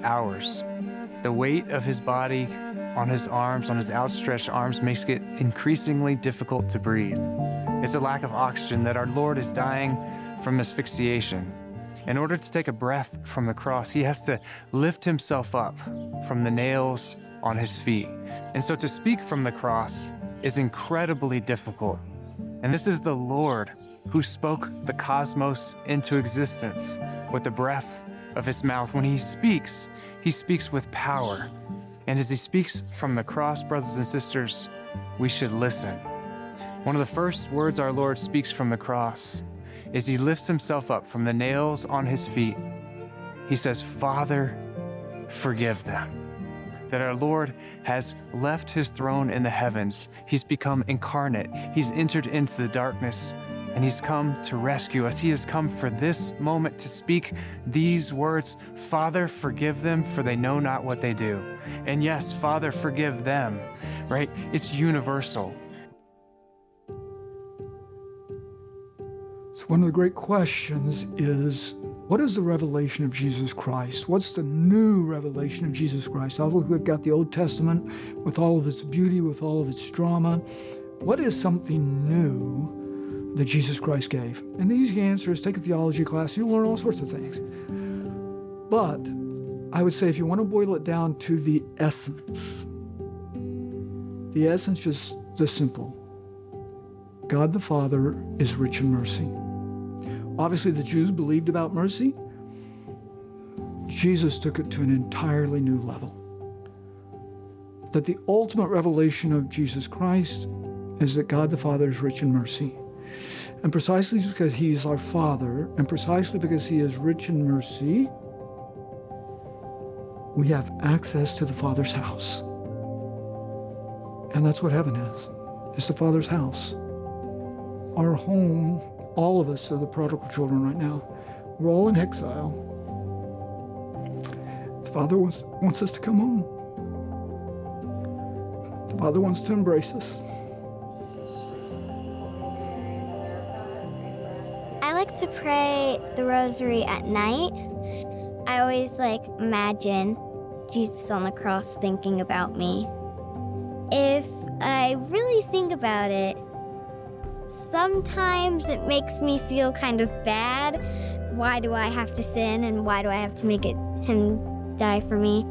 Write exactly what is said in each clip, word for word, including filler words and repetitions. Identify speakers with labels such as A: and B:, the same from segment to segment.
A: ours. The weight of his body on his arms, on his outstretched arms, makes it increasingly difficult to breathe. It's a lack of oxygen that our Lord is dying from asphyxiation. In order to take a breath from the cross, he has to lift himself up from the nails on his feet. And so to speak from the cross is incredibly difficult. And this is the Lord who spoke the cosmos into existence with the breath of his mouth. When he speaks, he speaks with power. And as he speaks from the cross, brothers and sisters, we should listen. One of the first words our Lord speaks from the cross is he lifts himself up from the nails on his feet. He says, "Father, forgive them." That our Lord has left his throne in the heavens. He's become incarnate. He's entered into the darkness, and he's come to rescue us. He has come for this moment to speak these words, "Father, forgive them, for they know not what they do." And yes, Father, forgive them, right? It's universal.
B: So one of the great questions is, what is the revelation of Jesus Christ? What's the new revelation of Jesus Christ? Obviously, we've got the Old Testament with all of its beauty, with all of its drama. What is something new that Jesus Christ gave? And the easy answer is take a theology class, you'll learn all sorts of things. But I would say if you want to boil it down to the essence, the essence is this simple. God the Father is rich in mercy. Obviously, the Jews believed about mercy. Jesus took it to an entirely new level. That the ultimate revelation of Jesus Christ is that God the Father is rich in mercy. And precisely because he is our Father, and precisely because he is rich in mercy, we have access to the Father's house. And that's what heaven is. It's the Father's house. Our home, all of us are the prodigal children right now. We're all in exile. The Father wants, wants us to come home. The Father wants to embrace us.
C: I like to pray the rosary at night. I always like imagine Jesus on the cross thinking about me. If I really think about it, sometimes it makes me feel kind of bad. Why do I have to sin, and why do I have to make it him die for me?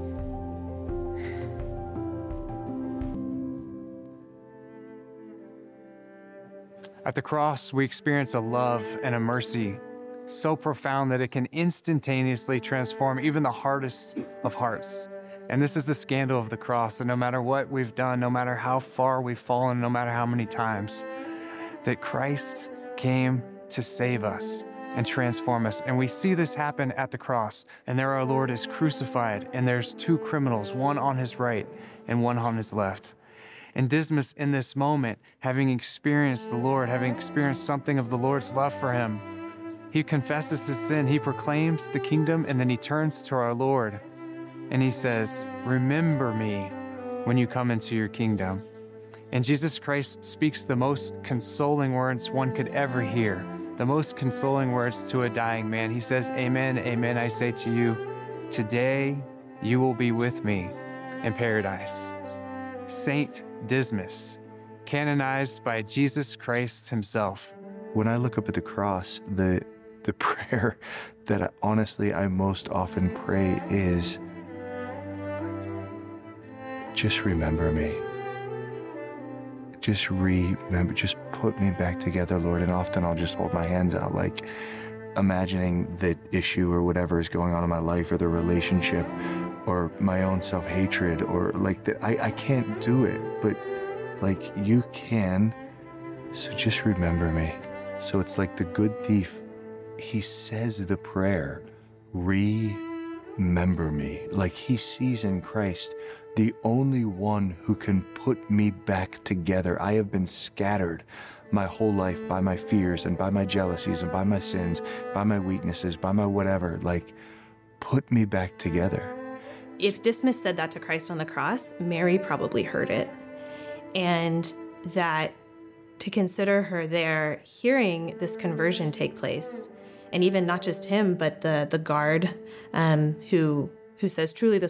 A: At the cross, we experience a love and a mercy so profound that it can instantaneously transform even the hardest of hearts. And this is the scandal of the cross, that no matter what we've done, no matter how far we've fallen, no matter how many times, that Christ came to save us and transform us. And we see this happen at the cross. And there our Lord is crucified, and there's two criminals, one on his right and one on his left. And Dismas, in this moment, having experienced the Lord, having experienced something of the Lord's love for him, he confesses his sin, he proclaims the kingdom, and then he turns to our Lord and he says, "Remember me when you come into your kingdom." And Jesus Christ speaks the most consoling words one could ever hear, the most consoling words to a dying man. He says, "Amen, amen, I say to you, today you will be with me in paradise." Saint Dismas, canonized by Jesus Christ himself.
D: When I look up at the cross, the, the prayer that I, honestly I most often pray is, just remember me. Just remember, just put me back together, Lord. And often I'll just hold my hands out, like imagining the issue or whatever is going on in my life, or the relationship, or my own self-hatred, or like that. I, I can't do it, but like you can, so just remember me. So it's like the good thief, he says the prayer, remember me. Like he sees in Christ the only one who can put me back together. I have been scattered my whole life by my fears and by my jealousies and by my sins, by my weaknesses, by my whatever. Like, put me back together.
E: If Dismas said that to Christ on the cross, Mary probably heard it. And that to consider her there, hearing this conversion take place, and even not just him, but the, the guard um, who who says, truly, the